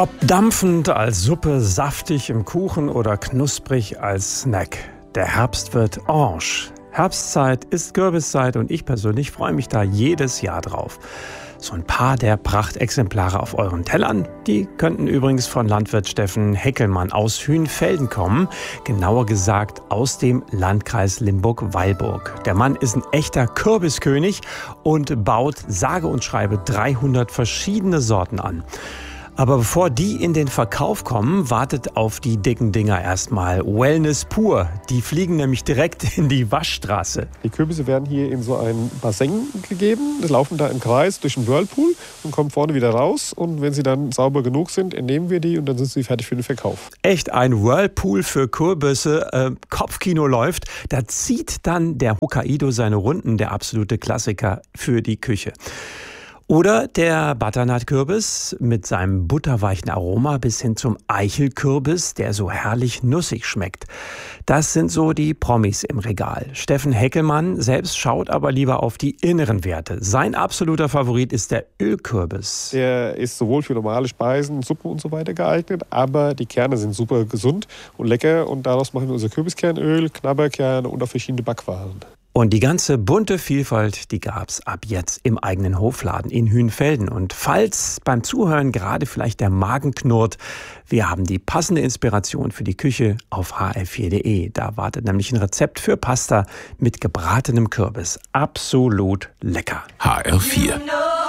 Ob dampfend als Suppe, saftig im Kuchen oder knusprig als Snack. Der Herbst wird orange. Herbstzeit ist Kürbiszeit und ich persönlich freue mich da jedes Jahr drauf. So ein paar der Prachtexemplare auf euren Tellern, die könnten übrigens von Landwirt Steffen Heckelmann aus Hünfelden kommen. Genauer gesagt aus dem Landkreis Limburg-Weilburg. Der Mann ist ein echter Kürbiskönig und baut sage und schreibe 300 verschiedene Sorten an. Aber bevor die in den Verkauf kommen, wartet auf die dicken Dinger erstmal Wellness pur. Die fliegen nämlich direkt in die Waschstraße. Die Kürbisse werden hier in so ein Bassin gegeben. Die laufen da im Kreis durch den Whirlpool und kommen vorne wieder raus. Und wenn sie dann sauber genug sind, entnehmen wir die und dann sind sie fertig für den Verkauf. Echt ein Whirlpool für Kürbisse. Kopfkino läuft. Da zieht dann der Hokkaido seine Runden, der absolute Klassiker für die Küche. Oder der Butternut-Kürbis mit seinem butterweichen Aroma bis hin zum Eichelkürbis, der so herrlich nussig schmeckt. Das sind so die Promis im Regal. Steffen Heckelmann selbst schaut aber lieber auf die inneren Werte. Sein absoluter Favorit ist der Ölkürbis. Der ist sowohl für normale Speisen, Suppen und so weiter geeignet, aber die Kerne sind super gesund und lecker und daraus machen wir unser Kürbiskernöl, Knabberkerne und auch verschiedene Backwaren. Und die ganze bunte Vielfalt, die gab's ab jetzt im eigenen Hofladen in Hünfelden. Und falls beim Zuhören gerade vielleicht der Magen knurrt, wir haben die passende Inspiration für die Küche auf hr4.de. Da wartet nämlich ein Rezept für Pasta mit gebratenem Kürbis. Absolut lecker. HR4